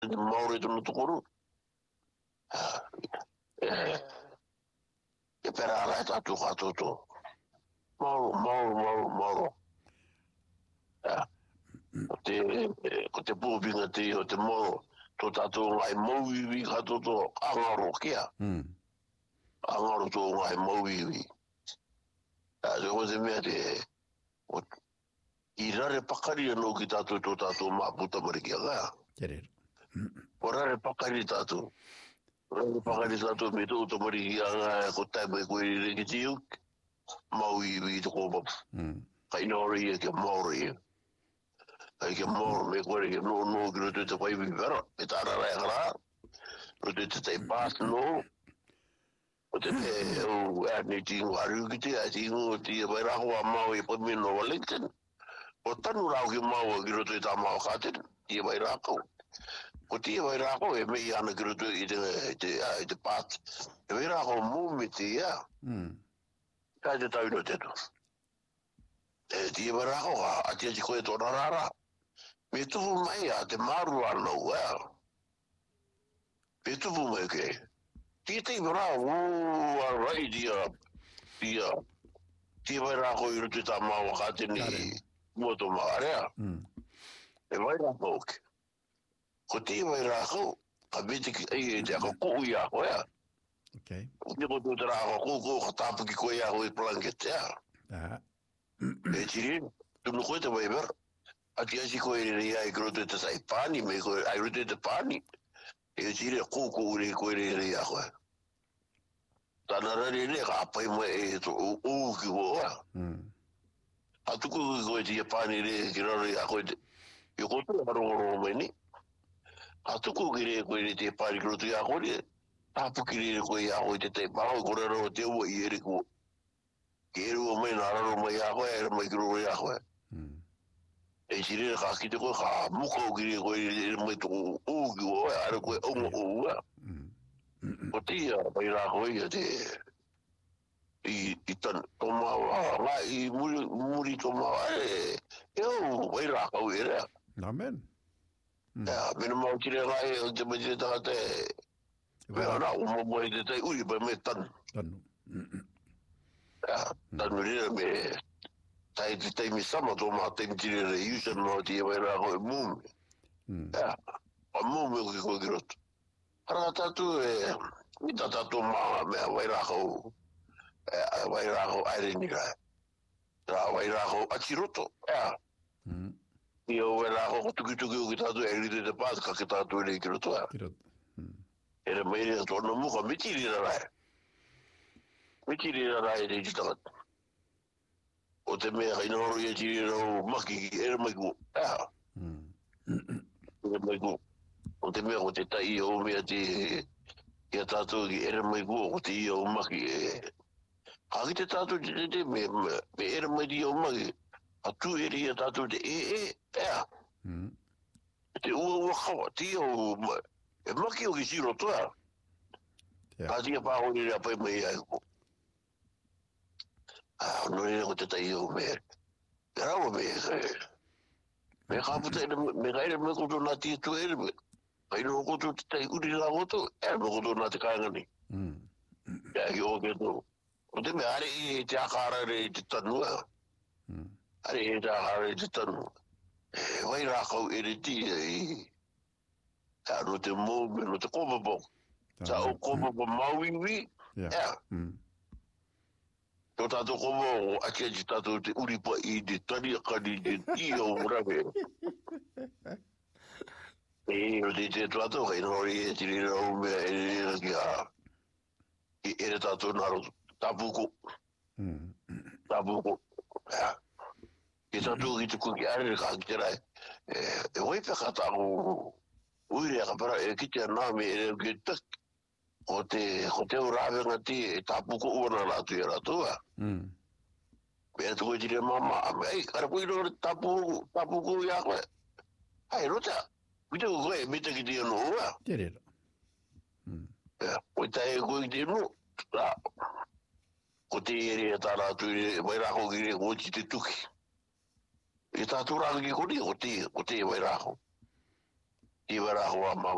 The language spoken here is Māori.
Maori tonu tukuru. E pera ala tatu katoto. Mauro. Ko te pūpinga te o te moro. Tō tātou ngai mauiwi katoto angaro kia. Angaro tō ngai mauiwi. Se ko te mea te I rare pakari anō ki tātou tō tātou māputa marikia ngā. O rare pakari tātou. Rare pakari tātou me tō marikia ngā ko tai mai koe reki tiuk. Mauiwi te kōpapu. Kai nōri e ke Māori e. Kai ke Māori me koe reki nō ki roto te whaiwi wera. Me tā rara e hara. Roto te tei pās nō. O te te o ane tingu haru ki te a tingu o te wairaho a Māo e pami no Wellington. O tanu rau ki Māo ki roto i tā Māo kātene. Te wairako. Ko te wairako e mei ana ki roto i te pāt. Te wairako mō me te ia. Kai te tau no teto. Te wairako a te ati koe tōna rara. Me tufu mai a te maru anau ea. Me tufu mai kei. Te wera a rai dia te wera ko I roto tā Māo kātene moto maarea. E wera ko ke. Ko te wera ko, ka bete ki e te ako kou I ako ea. Okay. Te ko tō te rā ako kou ka tāpu ki koe ako I blanket ea. E tiri, tunu koe te wai wera. Ati asi koe rea I roto te sai pāni, me koe ai roto te pāni. E tiri, kou koe rea ako ea. Tāna rari ne ka apai mai e to o ki woa. Atuku ki koe te Japani re ki rari a koe te I koto harongoro mai ni. Atuku ki re koe te Japani ki roto I a koe re. Tapu ki re koe a koe te te pao I kore raro te ua I ere ko. Ki ere ua mai na raro mai a koe ere mai ki roro a koe. E si re ka kite koe ka mukau ki re koe ere mai to o ki woa. Are koe ongo o ua. O tia, pai rā koe te I tan tomawa, ngā I muri tomawa e au, pai rā koe e rea. Amen. Mena mau tire ngā e o te mai te tangata Pea rā, umo mai te tai uri pai me tanu. Tanu rea me tai te teimi sama tō mā teimi tire re iusa no tia pai rā koe mūme. A mūme o ki koe ki roto. Hara tatu mita tatu maa mea wairako aere rai. Rā wairako achiroto, ea. Ia wairako ko tuki o ki tatu e rite te pāta ka ki tatu e ki roto, ea. Ere meire a tōna muka mitirira rai. Mitirira rai e ki tangata. O te mea ka inahoro e tirira o maki ki ere mai ku, ea. Ere mai ku. O te mea o te tai o mea te kia tātou ki ere mai kua o te ia o maki e. Haki te tātou te me ere mai di o maki. A tu ere ia tātou te ea. Te ua kawa, te ia o e maki o ki siro toa. Ka tia pāhori rea pai mai ai ko. Nore ko te tai o mea. E rawa mea. Me kāputa me kaere me koto nā tia tu ere me. Pai no koto te tai uri rā koto, no koto nā te kāngani. Ia ki o ke tō. O te mea are I te akara re I te tanua. Are I te akara I te tanua. Wai rā kau ere ti no te mōme, no te kopapo. Sa o kopapo mauiwi. Ia. Tō tātou kopapo ati ati tātou te uripa I te tani akani te tia o mrawe. E o te tātou kai nori e tiri rau mea e ki a ere tātou naro tapuko. Tapuko. E tātou ki te kuki are ka ki te rai. E waipe ka tāko uire a ka para e ki te aname e ki tak. Ko te urawenga ti e tapuko uana rātu e rātua. Pea tu koe tiri mama. Ei, kara koe nori tapuko I a koe. Ai, rota. Mita koe, mita ki te anu ua. Te rero. Koe tae koe ki te anu. Ko te ere tā rātu e mai rāko ki re koe te tuki. E tātou rāko ki koni, ko te mai rāko. Te mai rāko a mau.